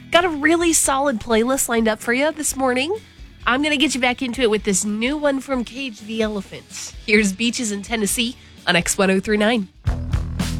Got a really solid playlist lined up for you this morning. I'm going to get you back into it with this new one from Cage the Elephant. Here's Beaches in Tennessee on X1039.